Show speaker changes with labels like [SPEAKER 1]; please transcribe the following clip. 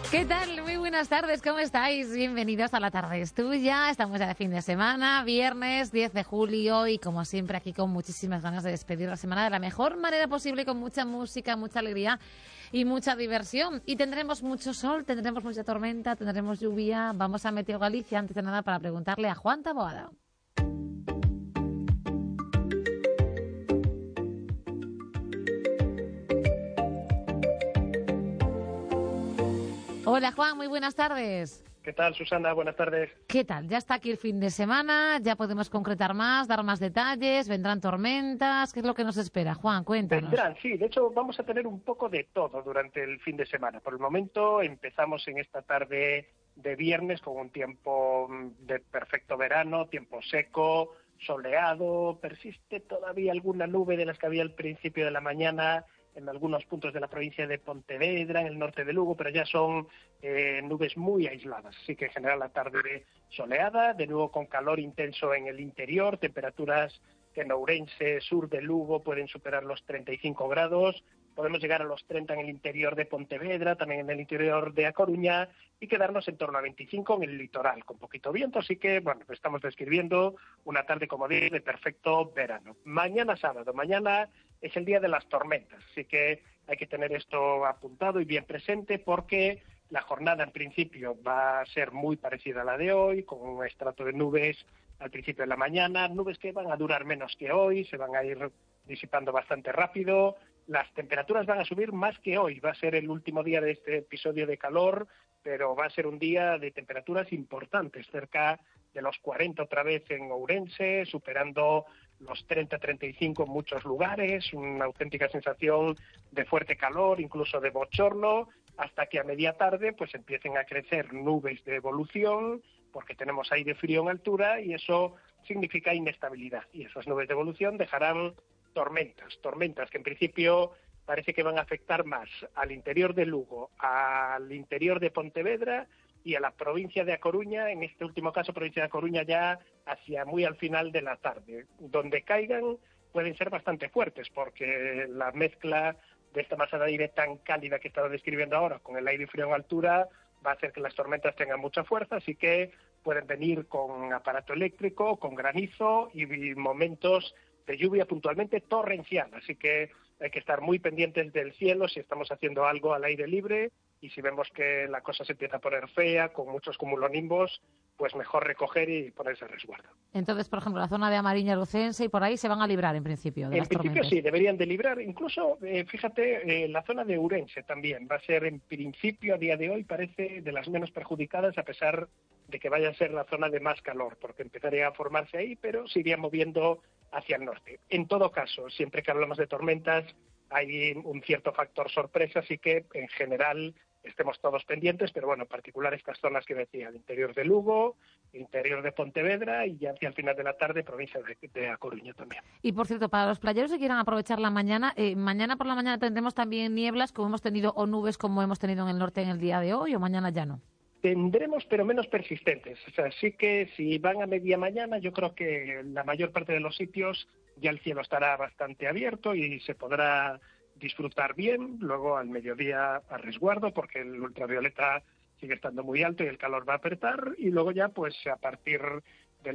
[SPEAKER 1] ¿Qué tal? Muy buenas tardes, ¿cómo estáis? Bienvenidos a La Tarde es Tuya. Estamos ya de fin de semana, viernes 10 de julio y como siempre aquí con muchísimas ganas de despedir la semana de la mejor manera posible, con mucha música, mucha alegría y mucha diversión. Y tendremos mucho sol, tendremos mucha tormenta, tendremos lluvia. Vamos a Meteo Galicia antes de nada para preguntarle a Juan Taboada. Hola Juan, muy buenas tardes.
[SPEAKER 2] ¿Qué tal, Susana? Buenas tardes.
[SPEAKER 1] ¿Qué tal? Ya está aquí el fin de semana, ya podemos concretar más, dar más detalles, vendrán tormentas. ¿Qué es lo que nos espera? Juan, cuéntanos.
[SPEAKER 2] Vendrán, sí. De hecho, vamos a tener un poco de todo durante el fin de semana. Por el momento empezamos en esta tarde de viernes con un tiempo de perfecto verano, tiempo seco, soleado. Persiste todavía alguna nube de las que había al principio de la mañana en algunos puntos de la provincia de Pontevedra, en el norte de Lugo, pero ya son nubes muy aisladas. Así que en general la tarde soleada, de nuevo con calor intenso en el interior, temperaturas que en Ourense, sur de Lugo, pueden superar los 35 grados. Podemos llegar a los 30 en el interior de Pontevedra, también en el interior de A Coruña, y quedarnos en torno a 25 en el litoral, con poquito viento. Así que, bueno, estamos describiendo una tarde, como dije, de perfecto verano. Mañana sábado, mañana es el día de las tormentas, así que hay que tener esto apuntado y bien presente porque la jornada en principio va a ser muy parecida a la de hoy, con un estrato de nubes al principio de la mañana, nubes que van a durar menos que hoy, se van a ir disipando bastante rápido, las temperaturas van a subir más que hoy, va a ser el último día de este episodio de calor, pero va a ser un día de temperaturas importantes, cerca de los 40 otra vez en Ourense, superando los 30-35 en muchos lugares, una auténtica sensación de fuerte calor, incluso de bochorno, hasta que a media tarde pues empiecen a crecer nubes de evolución, porque tenemos aire frío en altura y eso significa inestabilidad. Y esas nubes de evolución dejarán tormentas que en principio parece que van a afectar más al interior de Lugo, al interior de Pontevedra y a la provincia de A Coruña, en este último caso provincia de A Coruña ya hacia muy al final de la tarde. Donde caigan pueden ser bastante fuertes porque la mezcla de esta masa de aire tan cálida que he estado describiendo ahora con el aire frío en altura va a hacer que las tormentas tengan mucha fuerza, así que pueden venir con aparato eléctrico, con granizo y momentos de lluvia puntualmente torrencial, así que hay que estar muy pendientes del cielo si estamos haciendo algo al aire libre y si vemos que la cosa se empieza a poner fea, con muchos cumulonimbos, pues mejor recoger y ponerse a resguardo.
[SPEAKER 1] Entonces, por ejemplo, la zona de Amariña, Lucense y por ahí se van a librar en principio de las tormentas.
[SPEAKER 2] En principio sí, deberían de librar. Incluso, fíjate, la zona de Ourense también va a ser en principio a día de hoy parece de las menos perjudicadas a pesar de que vaya a ser la zona de más calor, porque empezaría a formarse ahí, pero se iría moviendo hacia el norte. En todo caso, siempre que hablamos de tormentas, hay un cierto factor sorpresa, así que en general estemos todos pendientes, pero bueno, en particular estas zonas que decía, el interior de Lugo, el interior de Pontevedra y ya hacia el final de la tarde, provincia de A Coruña también.
[SPEAKER 1] Y por cierto, para los playeros que quieran aprovechar la mañana, mañana por la mañana tendremos también nieblas como hemos tenido o nubes como hemos tenido en el norte en el día de hoy o mañana ya no.
[SPEAKER 2] Tendremos, pero menos persistentes. O sea, sí que si van a media mañana, yo creo que la mayor parte de los sitios ya el cielo estará bastante abierto y se podrá disfrutar bien. Luego al mediodía a resguardo, porque el ultravioleta sigue estando muy alto y el calor va a apretar. Y luego ya, pues a partir